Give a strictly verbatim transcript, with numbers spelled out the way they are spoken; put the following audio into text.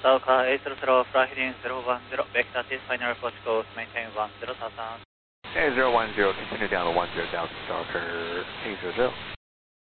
Stalker eight zero zero, fly heading zero one zero, vector T, final approach course, maintain one zero thousand. Hey, zero one zero, continue down to one zero thousand, Stalker eight zero zero.